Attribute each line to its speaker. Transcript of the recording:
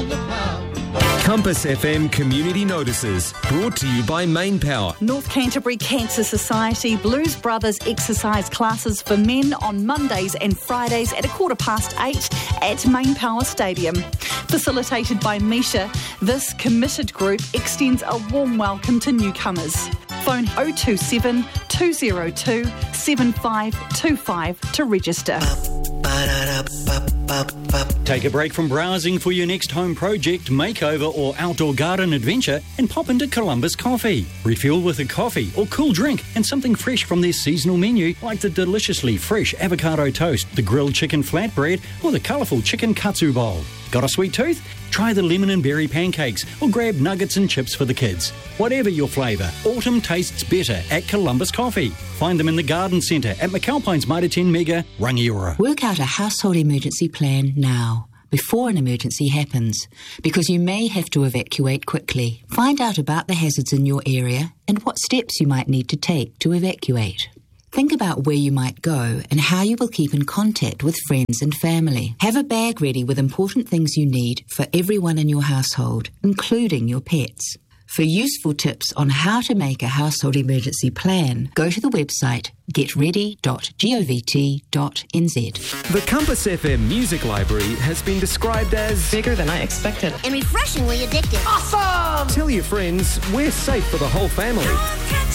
Speaker 1: on the power.
Speaker 2: Compass FM Community Notices, brought to you by Main Power.
Speaker 3: North Canterbury Cancer Society Blues Brothers exercise classes for men on Mondays and Fridays at 8:15 at Main Power Stadium. Facilitated by Misha, this committed group extends a warm welcome to newcomers. Phone 027 202 7525 to register.
Speaker 4: Take a break from browsing for your next home project, makeover or outdoor garden adventure and pop into Columbus Coffee. Refuel with a coffee or cool drink and something fresh from their seasonal menu like the deliciously fresh avocado toast, the grilled chicken flatbread or the colourful chicken katsu bowl. Got a sweet tooth? Try the lemon and berry pancakes or grab nuggets and chips for the kids. Whatever your flavour, autumn tastes better at Columbus Coffee. Find them in the Garden Centre at McAlpine's Mitre 10 Mega, Rangiora.
Speaker 5: Work out a household emergency plan now, before an emergency happens, because you may have to evacuate quickly. Find out about the hazards in your area and what steps you might need to take to evacuate. Think about where you might go and how you will keep in contact with friends and family. Have a bag ready with important things you need for everyone in your household, including your pets. For useful tips on how to make a household emergency plan, go to the website getready.govt.nz.
Speaker 2: The Compass FM Music Library has been described as
Speaker 6: bigger than I expected
Speaker 7: and refreshingly addictive.
Speaker 6: Awesome!
Speaker 2: Tell your friends we're safe for the whole family.